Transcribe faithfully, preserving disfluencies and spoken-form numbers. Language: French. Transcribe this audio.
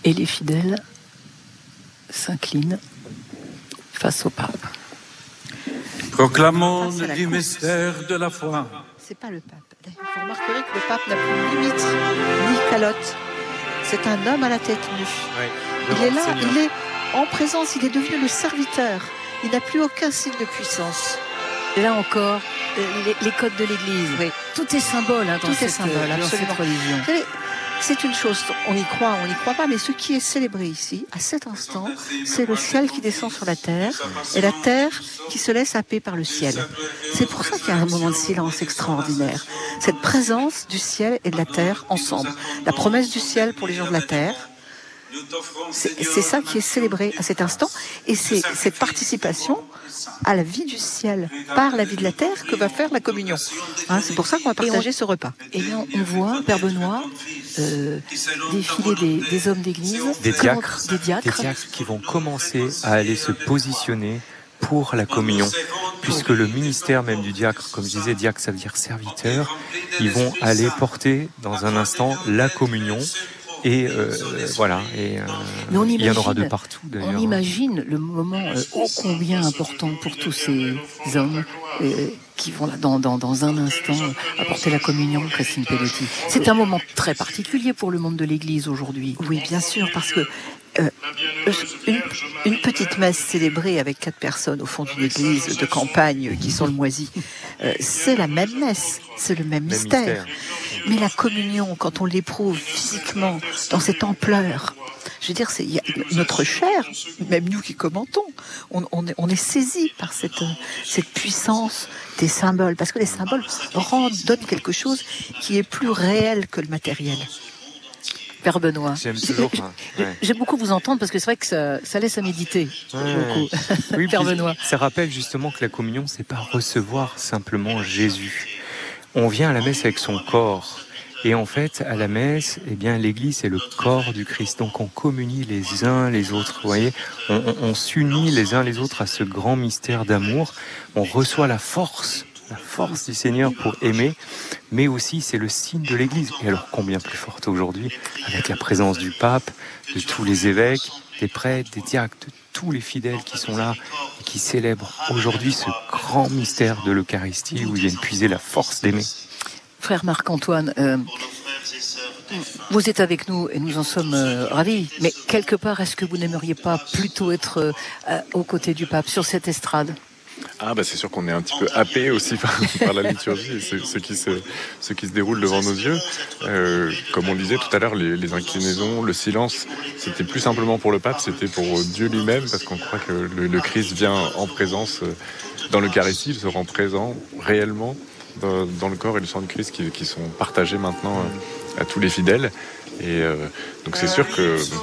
Et les fidèles s'inclinent face au pape. Proclamons le mystère de la foi. C'est pas le pape. Vous remarquerez que le pape n'a plus limite ni calotte. C'est un homme à la tête nue. Oui, il est là, il est en présence, il est devenu le serviteur. Il n'a plus aucun signe de puissance. Là encore, les, les codes de l'Église. Oui. Tout est symbole hein, dans, Tout cette, est symbole, dans cette religion. Vous savez, c'est une chose, on y croit, on n'y croit pas, mais ce qui est célébré ici, à cet instant, c'est le ciel qui descend sur la terre et la terre qui se laisse happer par le ciel. C'est pour ça qu'il y a un moment de silence extraordinaire. Cette présence du ciel et de la terre ensemble. La promesse du ciel pour les gens de la terre, c'est, c'est ça qui est célébré à cet instant. Et c'est cette participation à la vie du ciel par la vie de la terre que va faire la communion. Hein, c'est pour ça qu'on va partager on, ce repas. Et bien on voit, Père Benoît, euh, défiler des, des hommes d'église, des diacres, comment, des diacres, des diacres qui vont commencer à aller se positionner pour la communion, puisque le ministère même du diacre, comme je disais, diacre ça veut dire serviteur, ils vont aller porter dans un instant la communion. Et euh, voilà, et euh, imagine, il y en aura de partout d'ailleurs. On imagine le moment euh, ô combien important pour tous ces hommes euh, qui vont là dans, dans, dans un instant apporter la communion, Christine Pelletti. C'est un moment très particulier pour le monde de l'Église aujourd'hui. Oui, bien sûr, parce que euh, une, une petite messe célébrée avec quatre personnes au fond d'une église de campagne qui sont le moisi, euh, c'est la même messe, c'est le même, même mystère. mystère. Mais la communion, quand on l'éprouve physiquement dans cette ampleur, je veux dire, c'est y a, notre chair, même nous qui commentons, on, on, est, on est saisi par cette, cette puissance des symboles, parce que les symboles rendent, donnent quelque chose qui est plus réel que le matériel. Père Benoît, j'aime toujours. Hein. Ouais. J'aime beaucoup vous entendre parce que c'est vrai que ça, ça laisse à méditer. Ouais. Beaucoup. Oui, Père Benoît. Ça rappelle justement que la communion, c'est pas recevoir simplement Jésus. On vient à la messe avec son corps. Et en fait, à la messe, eh bien, l'Église, c'est le corps du Christ. Donc, on communie les uns les autres. Vous voyez, on, on, on s'unit les uns les autres à ce grand mystère d'amour. On reçoit la force, la force du Seigneur pour aimer. Mais aussi, c'est le signe de l'Église. Et alors, combien plus forte aujourd'hui, avec la présence du pape, de tous les évêques, des prêtres, des diacres, de tous les fidèles qui sont là et qui célèbrent aujourd'hui ce grand mystère de l'Eucharistie où ils viennent puiser la force d'aimer. Frère Marc-Antoine, euh, vous êtes avec nous et nous en sommes euh, ravis, mais quelque part, est-ce que vous n'aimeriez pas plutôt être euh, aux côtés du pape sur cette estrade ? Ah bah c'est sûr qu'on est un petit peu happé aussi par, par la liturgie et ce, ce, qui se, ce qui se déroule devant nos yeux. Euh, comme on le disait tout à l'heure, les, les inclinaisons, le silence, c'était plus simplement pour le pape, c'était pour Dieu lui-même, parce qu'on croit que le, le Christ vient en présence dans l'Eucharistie, il se rend présent réellement dans, dans le corps et le sang de Christ qui, qui sont partagés maintenant à tous les fidèles. Et euh, donc c'est sûr que